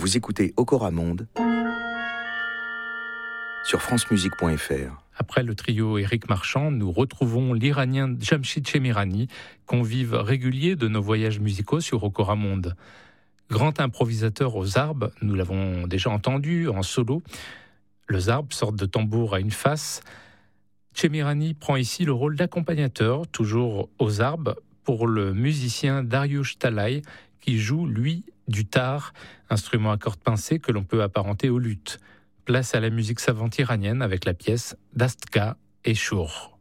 Vous écoutez Okoramonde sur francemusique.fr. Après le trio Éric Marchand, nous retrouvons l'Iranien Jamshid Chemirani, convive régulier de nos voyages musicaux sur Okoramonde. Grand improvisateur au zarb, nous l'avons déjà entendu en solo. Le zarb, sorte de tambour à une face. Chemirani prend ici le rôle d'accompagnateur, toujours au zarb, pour le musicien Dariush Talay, qui joue, lui, du tar, instrument à cordes pincées que l'on peut apparenter au luth. Place à la musique savante iranienne avec la pièce Dastka et Shur.